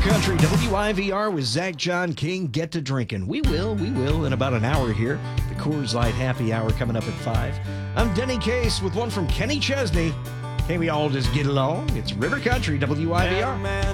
Country, WIVR with Zach John King. Get to drinking. We will in about an hour here. The Coors Light Happy Hour coming up at 5. I'm Denny Case with one from Kenny Chesney. Can we all just get along? It's River Country, WIVR.